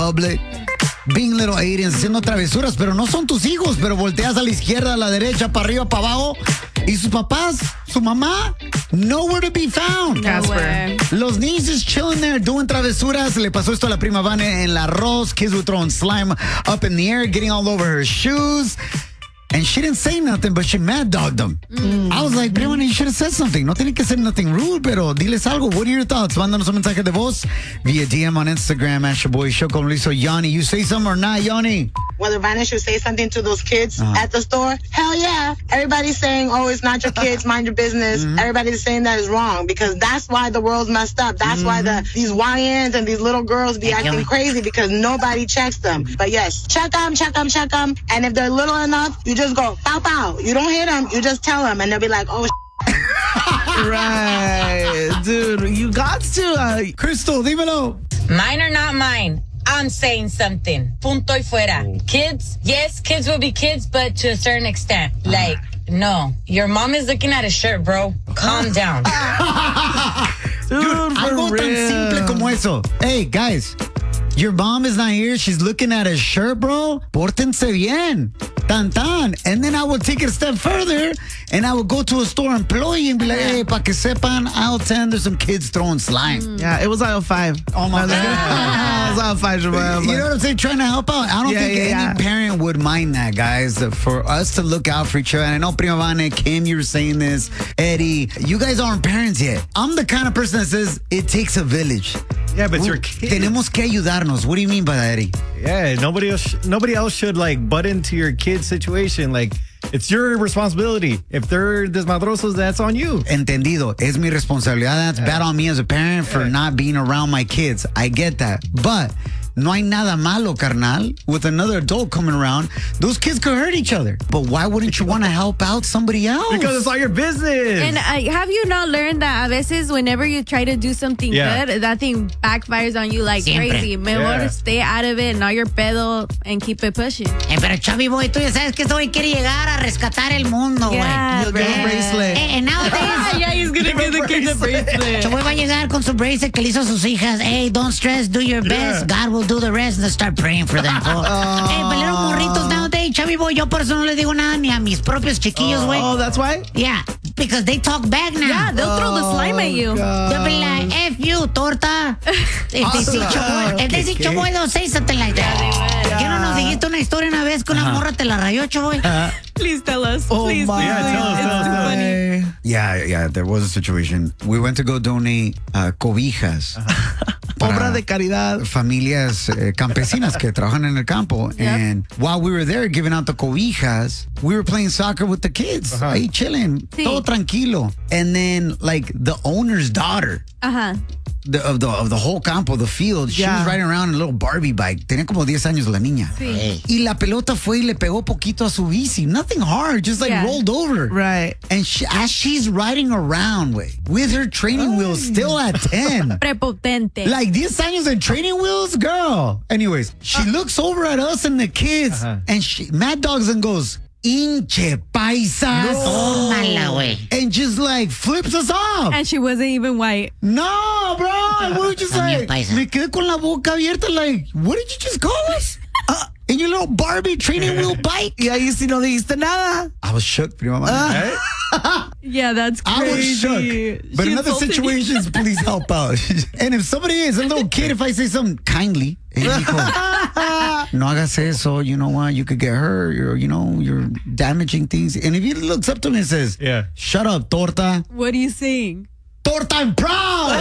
public. Being little aliens, haciendo travesuras, pero no son tus hijos, pero volteas a la izquierda, a la derecha, para arriba, para abajo. Y sus papás, su mamá, nowhere to be found. Casper. Los niños just chilling there, doing travesuras. Le pasó esto a la prima Vane en la arroz. Kids were throwing slime up in the air, getting all over her shoes. And she didn't say nothing, but she mad dogged them. I was like, prima, you should have said something. No tiene que ser nothing rude, pero diles algo. What are your thoughts? Mándanos un mensaje de voz via DM on Instagram at your boy Show como lo hizo Yanni. You say something or not, Yanni? Whether Vanna should say something to those kids at the store, hell yeah. Everybody's saying, oh, it's not your kids, mind your business. Everybody's saying that is wrong because that's why the world's messed up. That's why these YNs and these little girls be acting crazy because nobody checks them. But yes, check them. And if they're little enough, you just go, pow, pow. You don't hit them, you just tell them and they'll be like, oh, Right. Dude, you got to. Crystal, dímelo. Mine or not mine, I'm saying something. Punto y fuera. Kids, yes, kids will be kids, but to a certain extent. Like, no. Your mom is looking at a shirt, bro. Calm down. Dude, Algo tan simple como eso. Hey, guys, your mom is not here. She's looking at a shirt, bro. Pórtense bien. Tan tan. And then I would take it a step further and I would go to a store employee and be like, hey, pa que sepan, aisle 10, there's some kids throwing slime. Yeah, it was aisle 5. Oh my God. It was aisle 5, Jamal. You know what I'm saying? Trying to help out. I don't think any parent would mind that, guys. For us to look out for each other. And I know Prima Vane, Kim, you were saying this. Eddie, you guys aren't parents yet. I'm the kind of person that says it takes a village. Yeah, but it's your kid. Tenemos que ayudarnos. What do you mean by that, Eddie? Yeah, nobody else should like butt into your kid's situation. Like, it's your responsibility. If they're desmadrosos, that's on you. Entendido. Es mi responsabilidad. That's bad on me as a parent for not being around my kids. I get that. But no hay nada malo, carnal, with another adult coming around. Those kids could hurt each other. But why wouldn't you want to help out somebody else? Because it's all your business. And have you not learned that a veces whenever you try to do something good, that thing backfires on you like crazy? Mejor stay out of it, not your pedo, and keep it pushing. Pero Chavi Boy, tú ya sabes que este güey quiere llegar a rescatar el mundo, güey. Yeah, bracelet. And nowadays, yeah, he's gonna give the kids a bracelet. Chavi va a llegar con su bracelet que le hizo a sus hijas. Hey, don't stress, do your best. God will do the rest. And start praying for them. Hey, but little morritos nowadays, Chavi Boy, yo por eso no les digo nada ni a mis propios chiquillos, güey. Oh, that's why? Yeah, because they talk back now. Yeah, they'll throw the slime at you. They'll be like, F you, torta. If they see Chaboy, they'll say something like that. ¿Qué no nos dijiste una historia una vez que una morra te la rayó, Chaboy? Please tell us. Oh, please, my. Yeah, tell us, It's too funny. Yeah, there was a situation. We went to go donate cobijas. Obra de caridad. Familias campesinas que trabajan en el campo. And while we were there giving out the cobijas, we were playing soccer with the kids. Ahí chilling. Sí. Todo tranquilo. And then, like, the owner's daughter of the whole campo, the field, she was riding around in a little Barbie bike. Tenía como 10 años la niña. Sí. Y la pelota fue y le pegó poquito a su bici. Nothing hard, just like rolled over. Right. And as she's riding around, with her training wheels still at 10. Prepotente. Like 10 años and training wheels, girl. Anyways, she looks over at us and the kids, and she mad dogs and goes, Inche paisas. Tómala, güey. And just like flips us off. And she wasn't even white. No, bro. And we were just También like, paisa. me quedé con la boca abierta, like, what did you just call us? In your little Barbie training wheel bike? Y ahí sí no dijiste nada. I was shook, prima mama. Yeah, that's I was crazy. shook. But She in other insulted you. situations, please help out. And if somebody is a little kid, if I say something kindly, no hagas eso, you know what, you could get hurt, you're damaging things. And if he looks up to me and says, shut up, torta. What are you saying? Torta, I'm proud.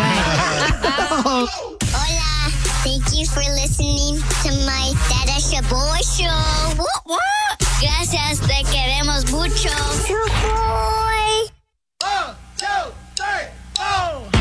Hola, thank you for listening to my Dada Shaboy Show. What? Gracias, te queremos mucho. Shaboy.